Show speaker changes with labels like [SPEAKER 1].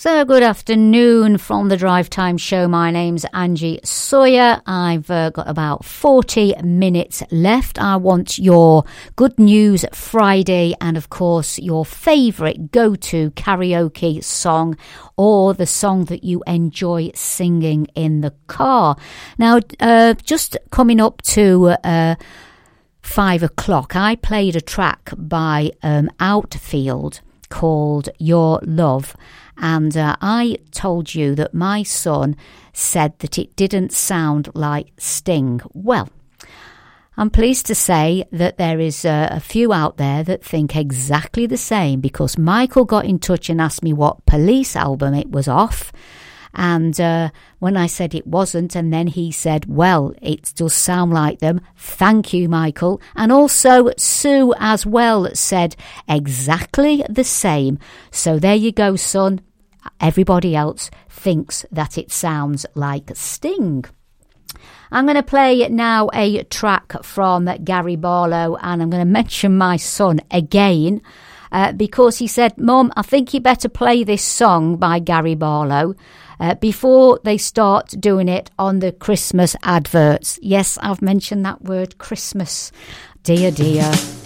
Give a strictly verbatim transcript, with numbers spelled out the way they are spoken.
[SPEAKER 1] So good afternoon from the Drive Time Show. My name's Angie Sawyer. I've uh, got about forty minutes left. I want your Good News Friday and, of course, your favourite go-to karaoke song or the song that you enjoy singing in the car. Now, uh, just coming up to uh, five o'clock, I played a track by um, Outfield called Your Love. And uh, I told you that my son said that it didn't sound like Sting. Well, I'm pleased to say that there is uh, a few out there that think exactly the same, because Michael got in touch and asked me what Police album it was off. And uh, when I said it wasn't, and then he said, well, it does sound like them. Thank you, Michael. And also Sue as well said exactly the same. So there you go, son. Everybody else thinks that it sounds like Sting. I'm going to play now a track from Gary Barlow, and I'm going to mention my son again uh, because he said, Mum, I think you better play this song by Gary Barlow Uh, before they start doing it on the Christmas adverts. Yes, I've mentioned that word, Christmas. Dear, dear.